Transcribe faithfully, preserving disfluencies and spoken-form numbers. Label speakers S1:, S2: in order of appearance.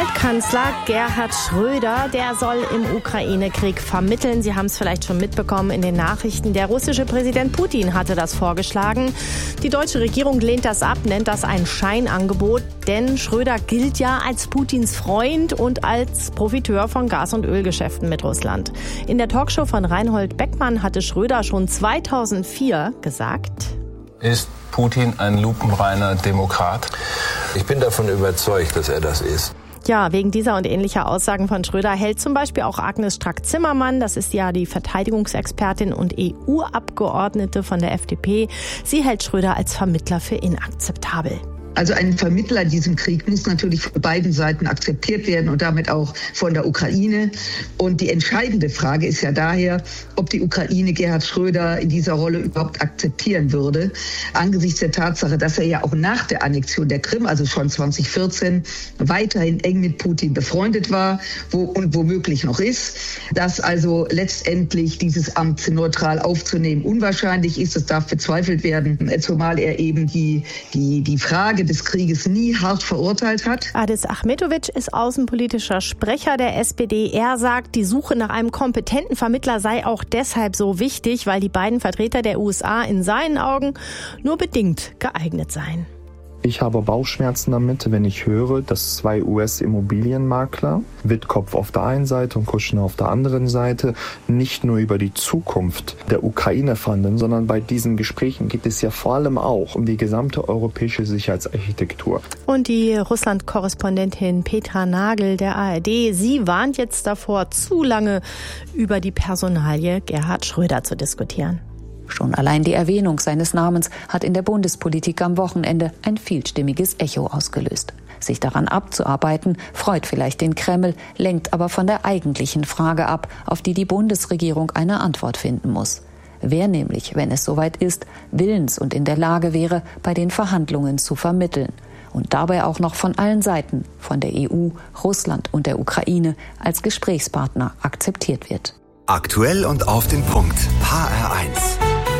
S1: Altkanzler Gerhard Schröder, der soll im Ukraine-Krieg vermitteln. Sie haben es vielleicht schon mitbekommen in den Nachrichten. Der russische Präsident Putin hatte das vorgeschlagen. Die deutsche Regierung lehnt das ab, nennt das ein Scheinangebot. Denn Schröder gilt ja als Putins Freund und als Profiteur von Gas- und Ölgeschäften mit Russland. In der Talkshow von Reinhold Beckmann hatte Schröder schon zweitausendvier gesagt:
S2: Ist Putin ein lupenreiner Demokrat?
S3: Ich bin davon überzeugt, dass er das ist.
S1: Ja, wegen dieser und ähnlicher Aussagen von Schröder hält zum Beispiel auch Agnes Strack-Zimmermann, das ist ja die Verteidigungsexpertin und E U-Abgeordnete von der F D P, sie hält Schröder als Vermittler für inakzeptabel.
S4: Also ein Vermittler in diesem Krieg muss natürlich von beiden Seiten akzeptiert werden und damit auch von der Ukraine. Und die entscheidende Frage ist ja daher, ob die Ukraine Gerhard Schröder in dieser Rolle überhaupt akzeptieren würde. Angesichts der Tatsache, dass er ja auch nach der Annexion der Krim, also schon zweitausendvierzehn, weiterhin eng mit Putin befreundet war wo, und womöglich noch ist, dass also letztendlich dieses Amt neutral aufzunehmen unwahrscheinlich ist. Das darf bezweifelt werden, zumal er eben die, die, die Frage des Krieges nie hart verurteilt hat.
S1: Adis Achmetovic ist außenpolitischer Sprecher der S P D. Er sagt, die Suche nach einem kompetenten Vermittler sei auch deshalb so wichtig, weil die beiden Vertreter der U S A in seinen Augen nur bedingt geeignet seien.
S5: Ich habe Bauchschmerzen damit, wenn ich höre, dass zwei U S-Immobilienmakler, Wittkopf auf der einen Seite und Kushner auf der anderen Seite, nicht nur über die Zukunft der Ukraine verhandeln, sondern bei diesen Gesprächen geht es ja vor allem auch um die gesamte europäische Sicherheitsarchitektur.
S1: Und die Russland-Korrespondentin Petra Nagel der A R D, sie warnt jetzt davor, zu lange über die Personalie Gerhard Schröder zu diskutieren.
S6: Schon allein die Erwähnung seines Namens hat in der Bundespolitik am Wochenende ein vielstimmiges Echo ausgelöst. Sich daran abzuarbeiten, freut vielleicht den Kreml, lenkt aber von der eigentlichen Frage ab, auf die die Bundesregierung eine Antwort finden muss. Wer nämlich, wenn es soweit ist, willens und in der Lage wäre, bei den Verhandlungen zu vermitteln und dabei auch noch von allen Seiten, von der E U, Russland und der Ukraine, als Gesprächspartner akzeptiert wird.
S7: Aktuell und auf den Punkt. H R eins.